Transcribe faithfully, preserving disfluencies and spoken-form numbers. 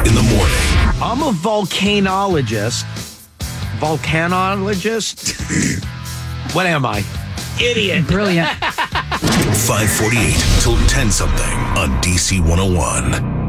in the morning. I'm a volcanologist. Volcanologist? What am I? Idiot. Brilliant. five forty-eight till ten something on D C one oh one.